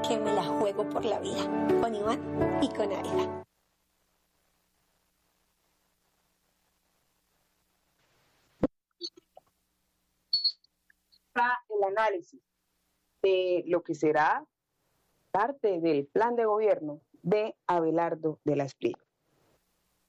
que me la juego por la vida, con Iván y con Aida. El análisis de lo que será parte del plan de gobierno de Abelardo de la Espriella.